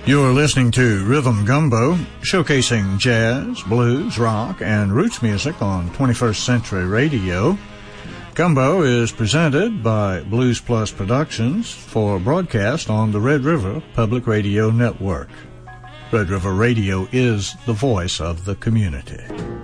You're listening to Rhythm Gumbo, showcasing jazz, blues, rock, and roots music on 21st Century Radio. Gumbo is presented by Blues Plus Productions for broadcast on the Red River Public Radio Network. Red River Radio is the voice of the community.